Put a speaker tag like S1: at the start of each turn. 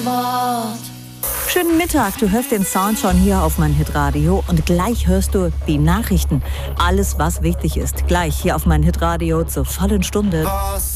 S1: Wort.
S2: Schönen Mittag, du hörst den Sound schon hier auf mein Hitradio und gleich hörst du die Nachrichten. Alles, was wichtig ist, gleich hier auf mein Hitradio zur vollen Stunde.